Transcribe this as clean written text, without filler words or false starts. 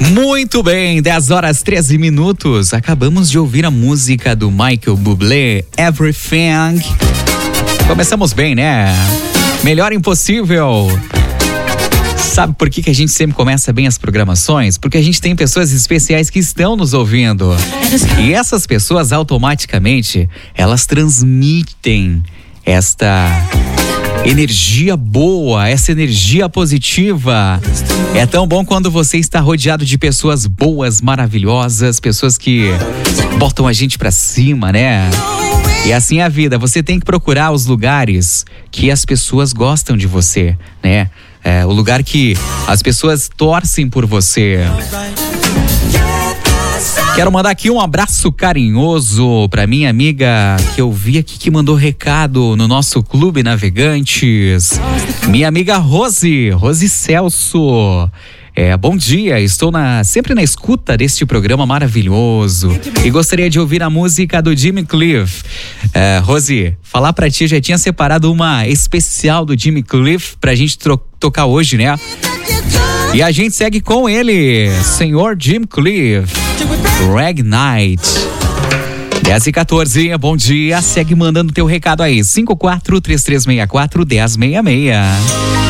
Muito bem, 10h13. Acabamos de ouvir a música do Michael Bublé, Everything. Começamos bem, né? Melhor impossível. Sabe por que a gente sempre começa bem as programações? Porque a gente tem pessoas especiais que estão nos ouvindo. E essas pessoas automaticamente, elas transmitem esta energia boa, essa energia positiva. É tão bom quando você está rodeado de pessoas boas, maravilhosas, pessoas que botam a gente pra cima, né? E assim é a vida, você tem que procurar os lugares que as pessoas gostam de você, né? O lugar que as pessoas torcem por você. Quero mandar aqui um abraço carinhoso pra minha amiga que eu vi aqui que mandou recado no nosso Clube Navegantes. Minha amiga Rose Celso. Bom dia, estou sempre na escuta deste programa maravilhoso e gostaria de ouvir a música do Jimmy Cliff. Rose, falar pra ti, já tinha separado uma especial do Jimmy Cliff pra gente tocar hoje, né? E a gente segue com ele, senhor Jim Cliff, Rag Night. 10h14, bom dia, segue mandando teu recado aí, 5433641066.